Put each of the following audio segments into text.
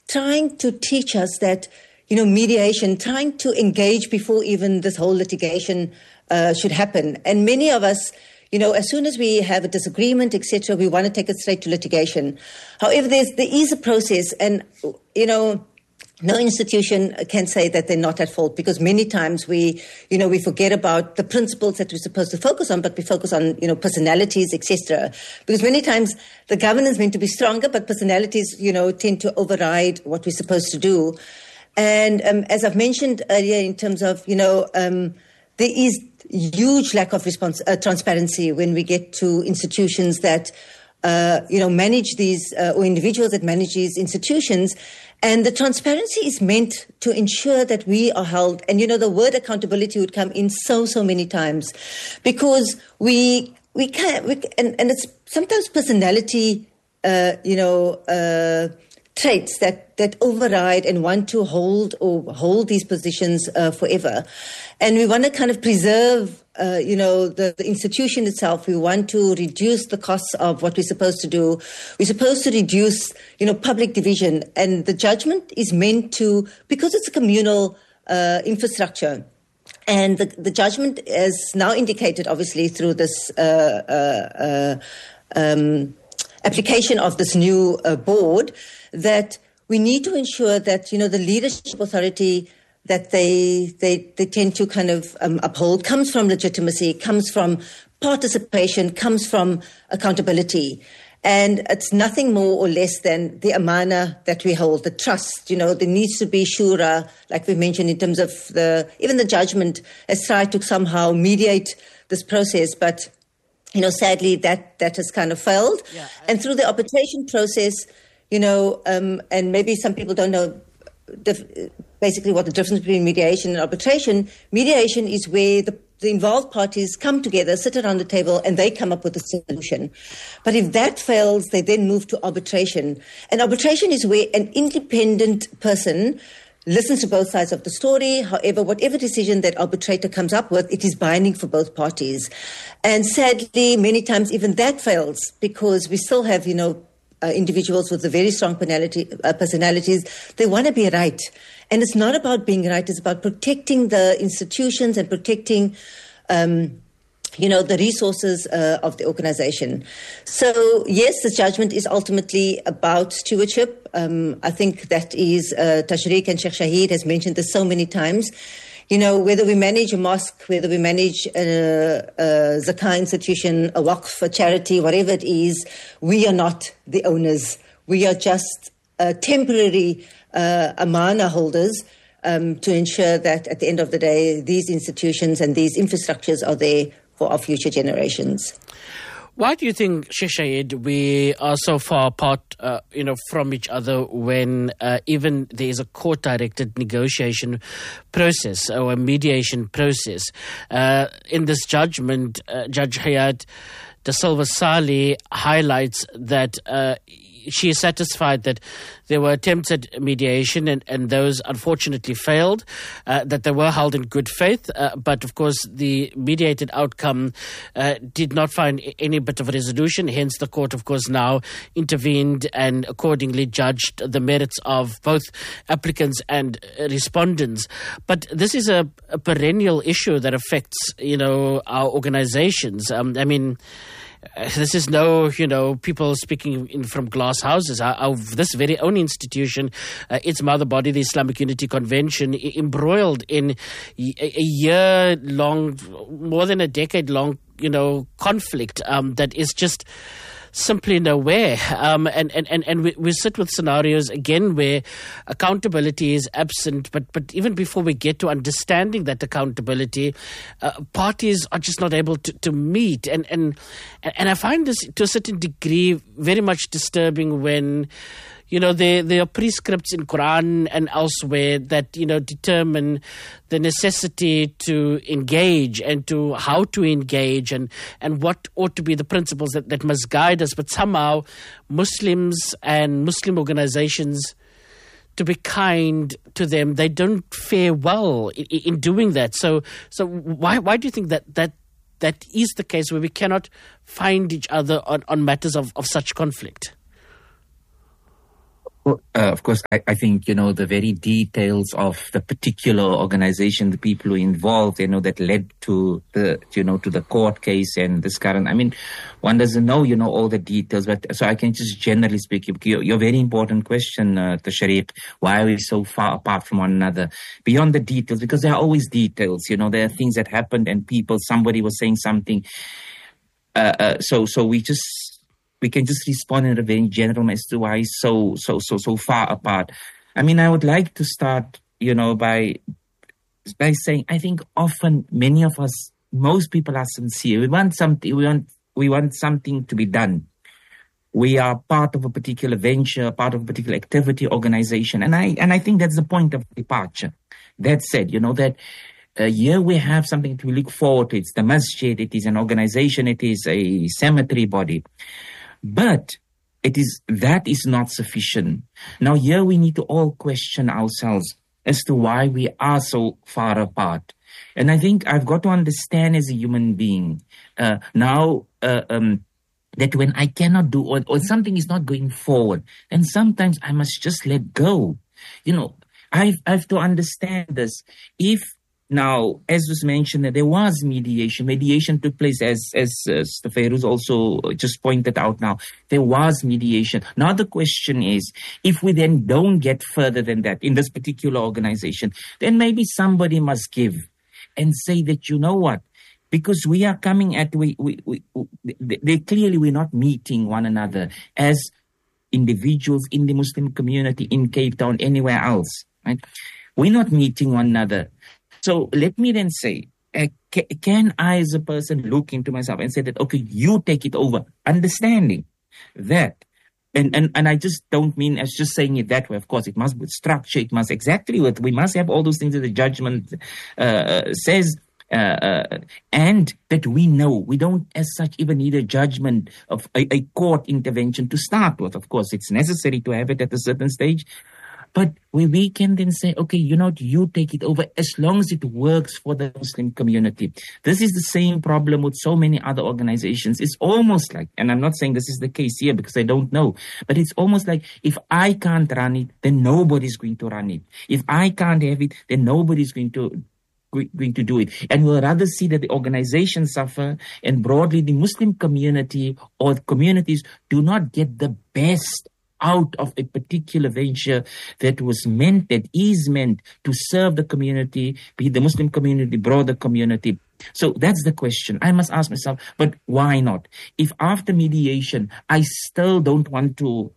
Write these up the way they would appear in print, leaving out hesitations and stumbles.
trying to teach us that, mediation, trying to engage before even this whole litigation should happen. And many of us, as soon as we have a disagreement, etc., we want to take it straight to litigation. However, there is a process, and, no institution can say that they're not at fault, because many times we forget about the principles that we're supposed to focus on, but we focus on, personalities, etc. Because many times the governance is meant to be stronger, but personalities, tend to override what we're supposed to do. And as I've mentioned earlier, in terms of, there is huge lack of transparency when we get to institutions that, manage these, or individuals that manage these institutions. And the transparency is meant to ensure that we are held. And, the word accountability would come in so many times, because we can't, and it's sometimes personality, traits that override and want to hold these positions forever. And we want to kind of preserve, the institution itself. We want to reduce the costs of what we're supposed to do. We're supposed to reduce, public division. And the judgment is meant to, because it's a communal infrastructure. And the judgment is now indicated, obviously, through this application of this new board, that we need to ensure that, the leadership authority that they tend to kind of uphold comes from legitimacy, comes from participation, comes from accountability. And it's nothing more or less than the amana that we hold, the trust. There needs to be shura, like we mentioned, in terms of even the judgment has tried to somehow mediate this process, but sadly that has kind of failed. Yeah. And through the arbitration process, and maybe some people don't know basically what the difference between mediation and arbitration. Mediation is where the involved parties come together, sit around the table, and they come up with a solution. But if that fails, they then move to arbitration. And arbitration is where an independent person listens to both sides of the story. However, whatever decision that arbitrator comes up with, it is binding for both parties. And sadly, many times even that fails, because we still have, individuals with a very strong personalities. They want to be right. And it's not about being right. It's about protecting the institutions and protecting, the resources of the organization. So, yes, the judgment is ultimately about stewardship. I think that is, Tashriq and Sheikh Shahid has mentioned this so many times. Whether we manage a mosque, whether we manage a zakah institution, a waqf, a charity, whatever it is, we are not the owners. We are just temporary amana holders to ensure that at the end of the day, these institutions and these infrastructures are there for our future generations. Why do you think, Sheikh Shahid, we are so far apart, from each other when even there is a court-directed negotiation process or a mediation process? In this judgment, Judge Hayat Da Silva Sali highlights that she is satisfied that there were attempts at mediation and those unfortunately failed, that they were held in good faith, but of course the mediated outcome did not find any bit of a resolution. Hence the court, of course, now intervened and accordingly judged the merits of both applicants and respondents. But this is a perennial issue that affects, our organizations. This is no, people speaking from glass houses. Of this very own institution, its mother body, the Islamic Unity Convention, embroiled in a year-long, more than a decade-long, conflict that is just simply nowhere. And we sit with scenarios again where accountability is absent, but even before we get to understanding that accountability, parties are just not able to meet. And I find this to a certain degree very much disturbing when there are prescripts in Quran and elsewhere that, determine the necessity to engage and to how to engage and what ought to be the principles that must guide us. But somehow Muslims and Muslim organizations, to be kind to them, they don't fare well in doing that. So why do you think that is the case where we cannot find each other on matters of such conflict? Well, of course, I think, the very details of the particular organization, the people who are involved, that led to the court case and this current. I mean, one doesn't know, all the details, but so I can just generally speak. Your very important question, Tashariq, why are we so far apart from one another? Beyond the details, because there are always details, there are things that happened and somebody was saying something. So we can just respond in a very general as to why so far apart. I mean, I would like to start, by saying I think often many of us, most people are sincere. We want something. We want something to be done. We are part of a particular venture, part of a particular activity, organization, and I think that's the point of departure. That said, that. Here we have something to look forward to. It's the masjid. It is an organization. It is a cemetery body. But that is not sufficient. Now here we need to all question ourselves as to why we are so far apart. And I think I've got to understand as a human being now that when I cannot do or something is not going forward, then sometimes I must just let go. I have to understand this. If now, as was mentioned, that there was mediation. Mediation took place, as the Feiruz also just pointed out now. There was mediation. Now the question is, if we then don't get further than that in this particular organization, then maybe somebody must give and say that, you know what, because we are coming at, they clearly we're not meeting one another as individuals in the Muslim community in Cape Town, anywhere else, right? We're not meeting one another. So let me then say, can I as a person look into myself and say that, okay, you take it over, understanding that. And I just don't mean as just saying it that way. Of course, it must be structure. It must exactly what we must have all those things that the judgment says. And that we know we don't as such even need a judgment of a court intervention to start with. Of course, it's necessary to have it at a certain stage. But we can then say, okay, you take it over as long as it works for the Muslim community. This is the same problem with so many other organizations. It's almost like, and I'm not saying this is the case here because I don't know, but it's almost like if I can't run it, then nobody's going to run it. If I can't have it, then nobody's going to do it. And we'll rather see that the organizations suffer and broadly the Muslim community or communities do not get the best out of a particular venture that is meant to serve the community, be it the Muslim community, broader community. So that's the question. I must ask myself, but why not? If after mediation, I still don't want to,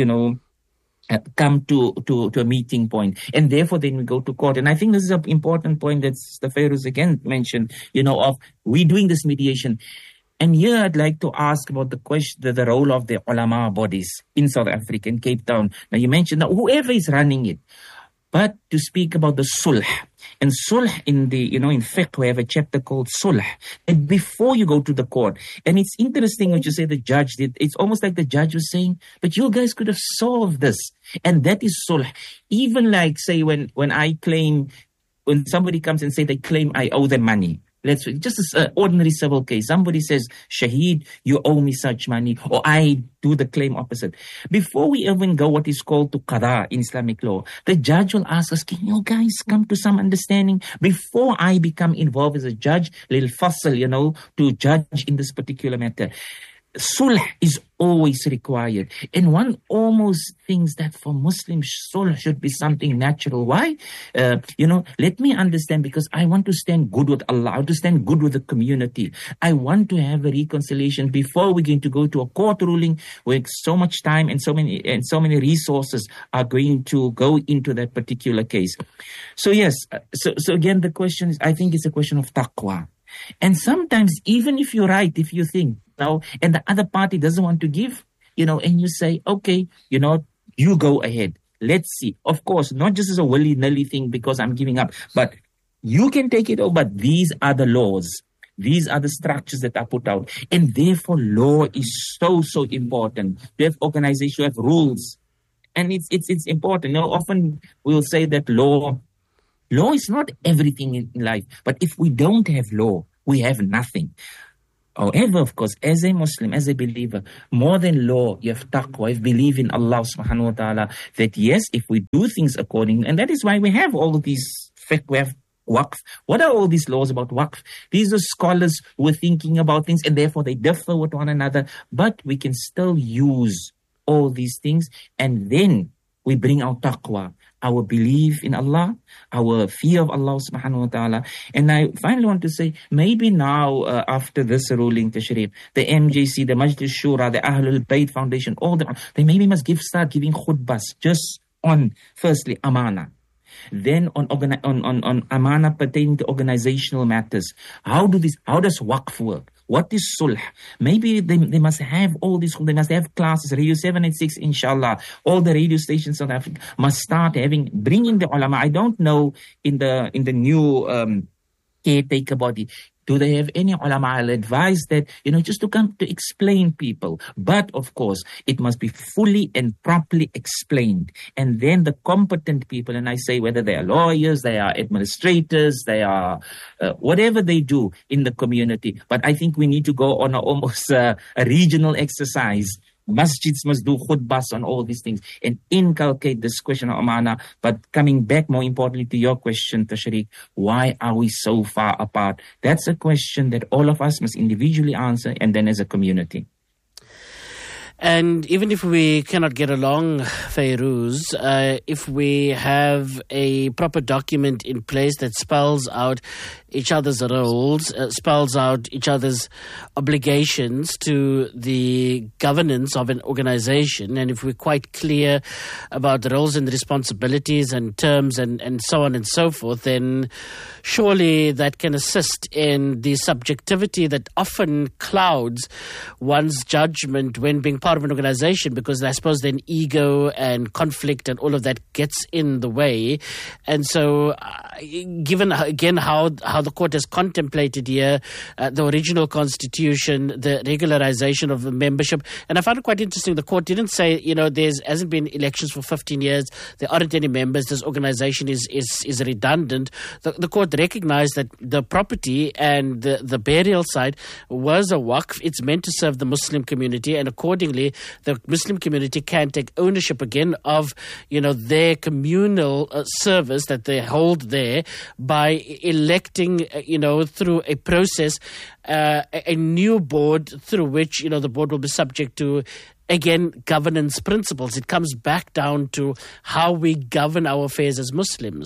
come to a meeting point, and therefore then we go to court. And I think this is an important point that the Feiruz again mentioned, of we doing this mediation. And here I'd like to ask about the question, the role of the ulama bodies in South Africa, in Cape Town. Now you mentioned that whoever is running it, but to speak about the sulh. And sulh in in fiqh, we have a chapter called sulh. And before you go to the court, and it's interesting what you say the judge did. It's almost like the judge was saying, but you guys could have solved this. And that is sulh. Even like, say, when somebody comes and say they claim I owe them money. Let's just an ordinary civil case. Somebody says, Shaheed, you owe me such money, or I do the claim opposite. Before we even go what is called to qada in Islamic law, the judge will ask us, can you guys come to some understanding before I become involved as a judge, little fasl, to judge in this particular matter. Sulh is always required. And one almost thinks that for Muslims, sulh should be something natural. Why? Let me understand, because I want to stand good with Allah. I want to stand good with the community. I want to have a reconciliation before we're going to go to a court ruling where so much time and so many resources are going to go into that particular case. So yes, so again, the question is, I think it's a question of taqwa. And sometimes, even if you're right, if you think, and the other party doesn't want to give, and you say, okay, you go ahead. Let's see. Of course, not just as a willy-nilly thing because I'm giving up, but you can take it over. But these are the laws. These are the structures that are put out. And therefore, law is so important. You have organizations, you have rules. And it's important. Often we'll say that law is not everything in life. But if we don't have law, we have nothing. However, of course, as a Muslim, as a believer, more than law, you have taqwa, you believe in Allah subhanahu wa ta'ala, that yes, if we do things according, and that is why we have all of these fiqh, we have waqf. What are all these laws about waqf? These are scholars who are thinking about things and therefore they differ with one another, but we can still use all these things and then we bring our taqwa, our belief in Allah, our fear of Allah subhanahu wa ta'ala. And I finally want to say, maybe now after this ruling, Tashrif, the MJC, the Majlis Shura, the Ahlul Bayt Foundation, all them, they maybe must start giving khutbahs just on, firstly, amana. Then on amana pertaining to organizational matters. How does waqf work? What is sulh? Maybe they must have all these, they must have classes, Radio 786, inshallah. All the radio stations in South Africa must start bringing the ulama. I don't know in the new caretaker body, do they have any ulama? I'll advise that, just to come to explain people. But of course, it must be fully and properly explained. And then the competent people, and I say whether they are lawyers, they are administrators, they are whatever they do in the community. But I think we need to go on almost a regional exercise. Masjids must do khutbahs on all these things and inculcate this question of amana. But coming back more importantly to your question, Tashriq, why are we so far apart? That's a question that all of us must individually answer and then as a community. And even if we cannot get along, Fairouz, if we have a proper document in place that spells out each other's roles, spells out each other's obligations to the governance of an organization, and if we're quite clear about the roles and responsibilities and terms and so on and so forth, then surely that can assist in the subjectivity that often clouds one's judgment when being part of an organization, because I suppose then ego and conflict and all of that gets in the way. And so given again how the court has contemplated here the original constitution, the regularization of the membership, and I found it quite interesting, the court didn't say, there hasn't been elections for 15 years, there aren't any members, this organization is redundant. The court recognized that the property and the burial site was a waqf. It's meant to serve the Muslim community, and accordingly the Muslim community can take ownership again of their communal service that they hold there by electing through a process a new board through which the board will be subject to, again, governance principles. It comes back down to how we govern our affairs as Muslims.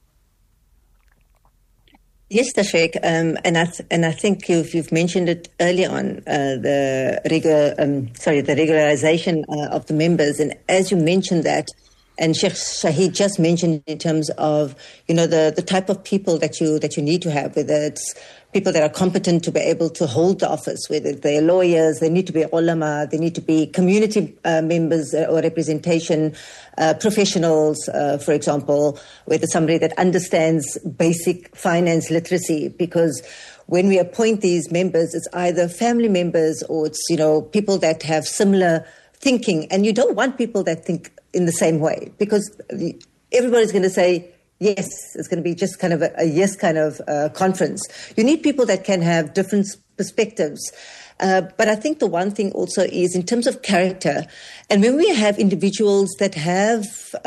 Yes, Tashriq, and I think you've mentioned it early on, the regularization of the members, and as you mentioned that, and Sheikh Shahid just mentioned in terms of the type of people that you need to have, whether it's people that are competent to be able to hold the office, whether they're lawyers, they need to be ulama, they need to be community members or representation professionals, for example, whether somebody that understands basic finance literacy, because when we appoint these members, it's either family members or it's, people that have similar thinking, and you don't want people that think in the same way, because everybody's going to say, yes, it's going to be just kind of a yes kind of conference. You need people that can have different perspectives. But I think the one thing also is in terms of character, and when we have individuals that have,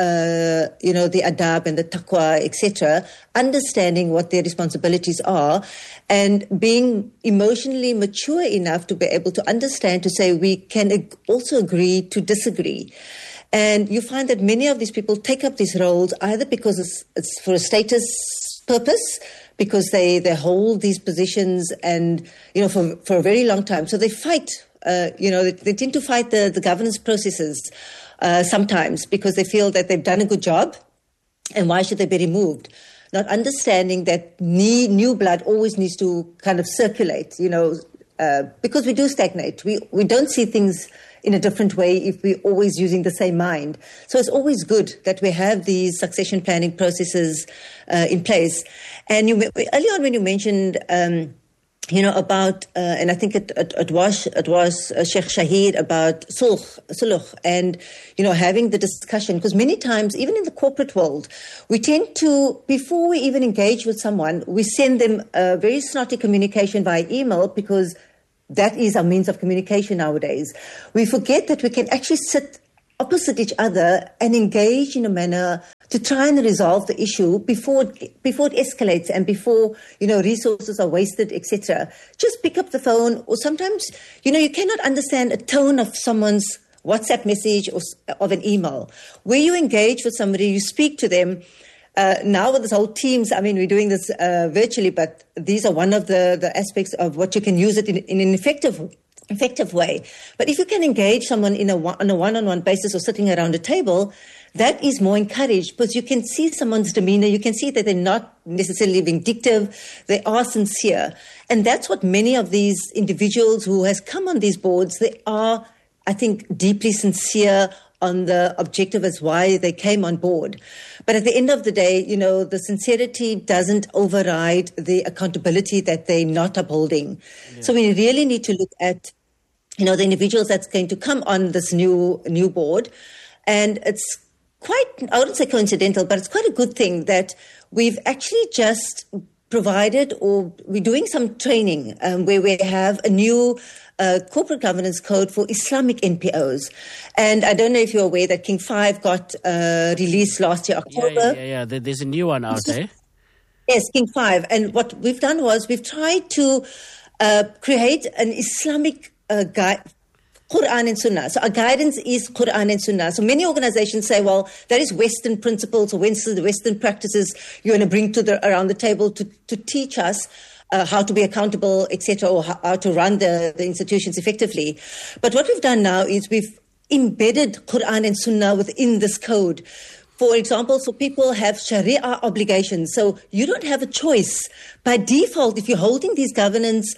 the adab and the taqwa, etc., understanding what their responsibilities are and being emotionally mature enough to be able to understand, to say we can also agree to disagree. And you find that many of these people take up these roles either because it's for a status purpose, because they hold these positions and, for a very long time. So they fight, they tend to fight the governance processes sometimes because they feel that they've done a good job and why should they be removed? Not understanding that new blood always needs to kind of circulate, because we do stagnate. We don't see things in a different way if we're always using the same mind. So it's always good that we have these succession planning processes in place. And early on when you mentioned, about, and I think it was Sheikh Shahid about sulh and, having the discussion, because many times, even in the corporate world, we tend to, before we even engage with someone, we send them a very snotty communication via email because that is our means of communication nowadays. We forget that we can actually sit opposite each other and engage in a manner to try and resolve the issue before it escalates and before, resources are wasted, etc. Just pick up the phone, or sometimes, you cannot understand a tone of someone's WhatsApp message or of an email. Where you engage with somebody, you speak to them. Now with this whole Teams, we're doing this virtually, but these are one of the aspects of what you can use it in an effective way. But if you can engage someone on a one-on-one basis or sitting around a table, that is more encouraged, because you can see someone's demeanor. You can see that they're not necessarily vindictive. They are sincere. And that's what many of these individuals who has come on these boards, they are, I think, deeply sincere on the objective as why they came on board. But at the end of the day, the sincerity doesn't override the accountability that they're not upholding. Yeah. So we really need to look at, the individuals that's going to come on this new board. And it's quite, I wouldn't say coincidental, but it's quite a good thing that we've actually just provided, or we're doing some training where we have a new corporate governance code for Islamic NPOs. And I don't know if you're aware that King 5 got released last year, October. Yeah. There's a new one out there. Yes, King 5. And what we've done was we've tried to create an Islamic guide, Quran and Sunnah. So our guidance is Quran and Sunnah. So many organizations say, well, that is Western principles or Western practices you want to bring around the table to teach us how to be accountable, etc., or how to run the institutions effectively. But what we've done now is we've embedded Quran and Sunnah within this code. For example, so people have Sharia obligations. So you don't have a choice. By default, if you're holding these governance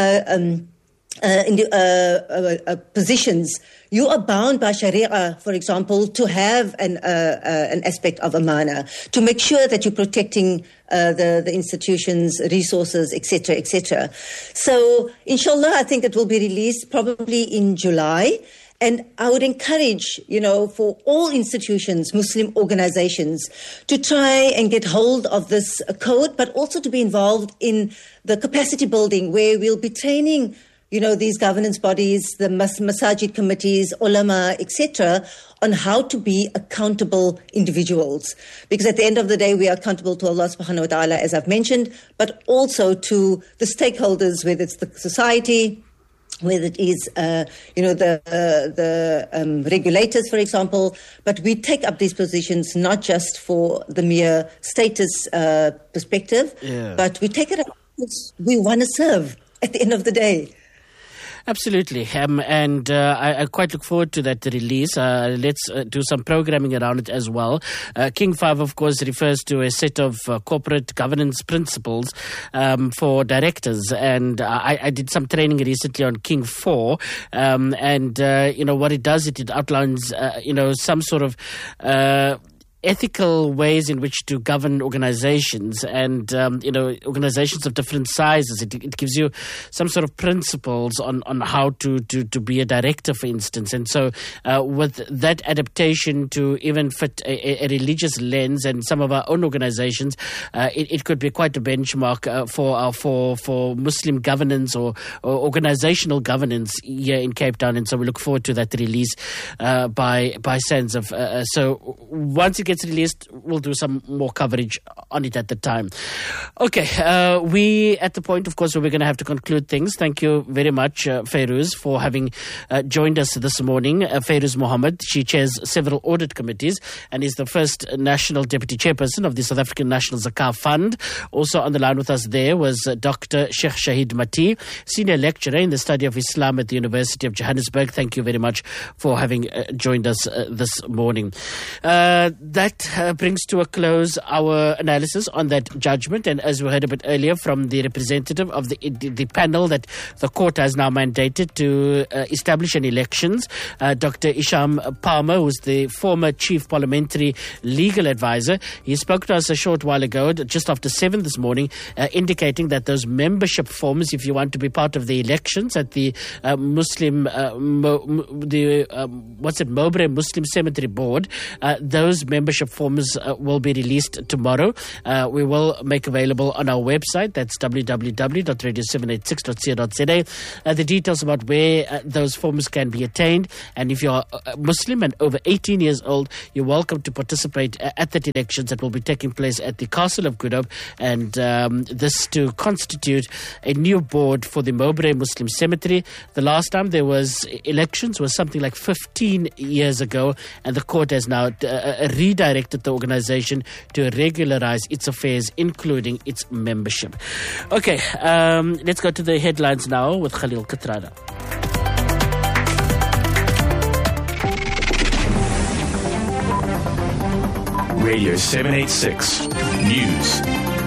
positions, you are bound by Sharia, for example, to have an aspect of amana, to make sure that you're protecting the institutions, resources, etc., etc. So, inshallah, I think it will be released probably in July. And I would encourage, for all institutions, Muslim organizations, to try and get hold of this code, but also to be involved in the capacity building, where we'll be training these governance bodies, the masajid committees, ulama, etc., on how to be accountable individuals. Because at the end of the day, we are accountable to Allah subhanahu wa ta'ala, as I've mentioned, but also to the stakeholders, whether it's the society, whether it is, the regulators, for example. But we take up these positions not just for the mere status perspective, but we take it up because we want to serve at the end of the day. Absolutely. And I quite look forward to that release. Let's do some programming around it as well. King 5, of course, refers to a set of corporate governance principles for directors. And I did some training recently on King 4. What it does, it outlines, some sort of ethical ways in which to govern organizations and, organizations of different sizes. It gives you some sort of principles on how to be a director, for instance. And so with that adaptation to even fit a religious lens and some of our own organizations, it could be quite a benchmark for Muslim governance or organizational governance here in Cape Town. And so we look forward to that release by SANS of. So once it gets released, we'll do some more coverage on it at the time. Okay, we at the point, of course, where we're going to have to conclude things. Thank you very much, Fairouz, for having joined us this morning. Fairouz Mohammed, she chairs several audit committees and is the first National Deputy Chairperson of the South African National Zakah Fund. Also on the line with us there was Dr. Sheikh Shahid Mati, Senior Lecturer in the Study of Islam at the University of Johannesburg. Thank you very much for having joined us this morning. That brings to a close our analysis on that judgment. And as we heard a bit earlier from the representative of the panel that the court has now mandated to establish an elections, Dr. Isham Palmer, who's the former Chief Parliamentary Legal Advisor, he spoke to us a short while ago, just after 7 this morning, indicating that those membership forms, if you want to be part of the elections at the Mowbray Muslim Cemetery Board, those membership forms will be released tomorrow. We will make available on our website. That's www.radio786.co.za. The details about where those forms can be attained. And if you're a Muslim and over 18 years old, you're welcome to participate at the elections that will be taking place at the Castle of Good Hope. And this to constitute a new board for the Mowbray Muslim Cemetery. The last time there was elections was something like 15 years ago, and the court has now redirected the organization to regularize its affairs, including its membership. Okay, let's go to the headlines now with Khalil Katrada. Radio 786 News.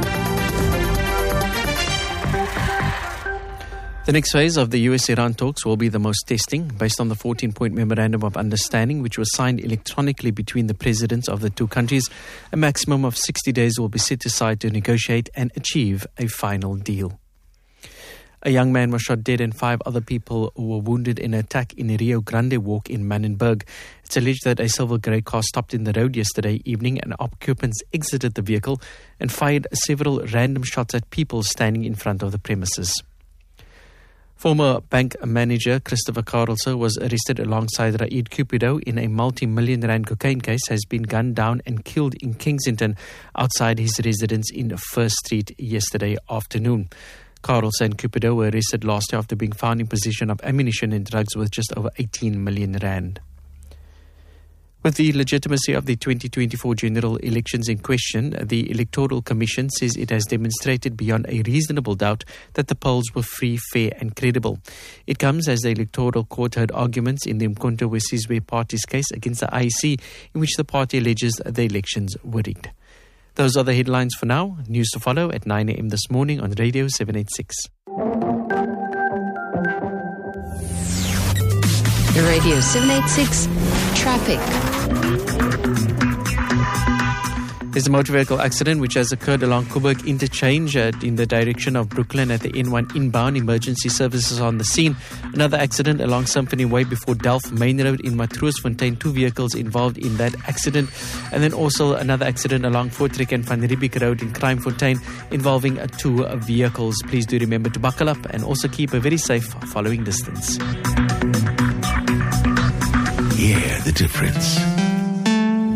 The next phase of the US-Iran talks will be the most testing, based on the 14-point memorandum of understanding, which was signed electronically between the presidents of the two countries. A maximum of 60 days will be set aside to negotiate and achieve a final deal. A young man was shot dead and 5 other people were wounded in an attack in a Rio Grande walk in Manenberg. It's alleged that a silver grey car stopped in the road yesterday evening and occupants exited the vehicle and fired several random shots at people standing in front of the premises. Former bank manager Christopher Carlson was arrested alongside Raed Cupido in a multi-million rand cocaine case, has been gunned down and killed in Kensington outside his residence in First Street yesterday afternoon. Carlson and Cupido were arrested last year after being found in possession of ammunition and drugs worth just over 18 million rand. With the legitimacy of the 2024 general elections in question, the Electoral Commission says it has demonstrated beyond a reasonable doubt that the polls were free, fair and credible. It comes as the Electoral Court heard arguments in the Umkhonto we Sizwe party's case against the IEC, in which the party alleges the elections were rigged. Those are the headlines for now. News to follow at 9 a.m. this morning on Radio 786. Radio 786 Traffic. There's a motor vehicle accident which has occurred along Coburg Interchange in the direction of Brooklyn at the N1 inbound. Emergency services on the scene. Another accident along Symphony Way before Delft Main Road in Matroosfontein. 2 vehicles involved in that accident. And then also another accident along Voortrekker and Van Riebeeck Road in Kraaifontein involving 2 vehicles. Please do remember to buckle up and also keep a very safe following distance. Hear the difference.